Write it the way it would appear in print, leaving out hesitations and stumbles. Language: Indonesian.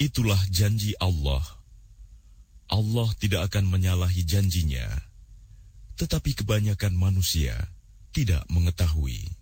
Itulah janji Allah. Allah tidak akan menyalahi janjinya, tetapi kebanyakan manusia tidak mengetahui.